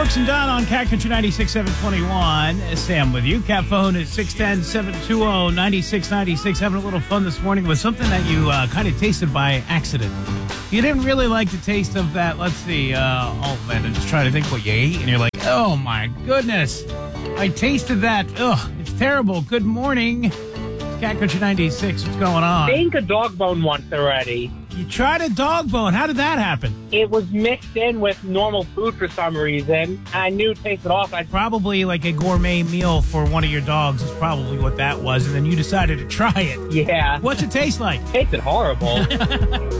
Brooks and Dunn on Cat Country 96.721. Sam with you. Cat phone is 610-720-9696. Having a little fun this morning with something that you kind of tasted by accident. You didn't really like the taste of that. Let's see. Oh, man, I'm just trying to think what you ate. And you're like, oh, my goodness. I tasted that. Ugh, it's terrible. Good morning. Cat Country 96. What's going on? I ate a dog bone once already. You tried a dog bone. How did that happen? It was mixed in with normal food for some reason. I knew it tasted awful. Probably like a gourmet meal for one of your dogs is probably what that was, and then you decided to try it. Yeah. What's it taste like? It tasted horrible.